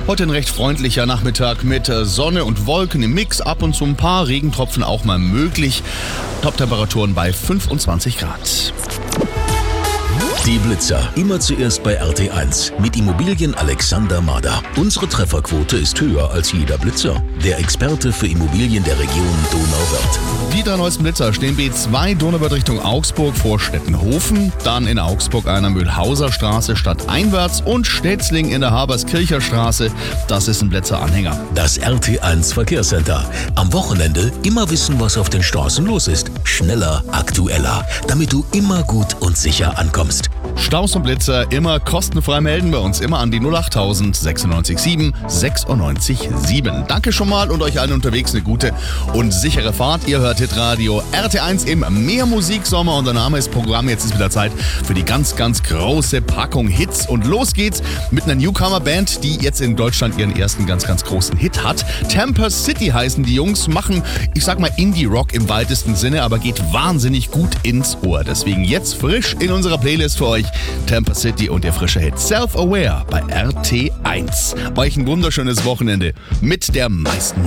Heute ein recht freundlicher Nachmittag mit Sonne und Wolken im Mix, ab und zu ein paar Regentropfen auch mal möglich. Toptemperaturen bei 25 Grad. Die Blitzer, immer zuerst bei RT1 mit Immobilien Alexander Mader. Unsere Trefferquote ist höher als jeder Blitzer. Der Experte für Immobilien der Region Donauwörth. Die drei neuesten Blitzer stehen B2 Donauwörth Richtung Augsburg vor Stettenhofen, dann in Augsburg an der Mühlhauser Straße stadteinwärts und Stetzling in der Haberskircher Straße. Das ist ein Blitzer-Anhänger. Das RT1 Verkehrscenter. Am Wochenende immer wissen, was auf den Straßen los ist. Schneller, aktueller, damit du immer gut und sicher ankommst. Staus und Blitzer immer kostenfrei melden bei uns, immer an die 08000 96 7 96 7. Danke schon mal und euch allen unterwegs eine gute und sichere Fahrt. Ihr hört Hitradio RT1 im Mehrmusiksommer und der Name ist Programm. Jetzt ist wieder Zeit für die ganz, ganz große Packung Hits und los geht's mit einer Newcomer-Band, die jetzt in Deutschland ihren ersten ganz, ganz großen Hit hat. Temper City heißen die Jungs, machen, ich sag mal, Indie-Rock im weitesten Sinne, aber geht wahnsinnig gut ins Ohr. Deswegen jetzt frisch in unserer Playlist für euch Temper City und der frische Hit Self-Aware bei RT1. Euch ein wunderschönes Wochenende mit der meisten